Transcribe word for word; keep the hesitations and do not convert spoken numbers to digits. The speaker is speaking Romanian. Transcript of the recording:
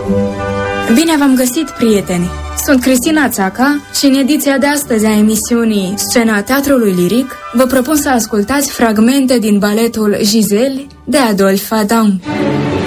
Bine v-am găsit, prieteni! Sunt Cristina Țaca și în ediția de astăzi a emisiunii Scena Teatrului Liric vă propun să ascultați fragmente din baletul Giselle de Adolphe Adam.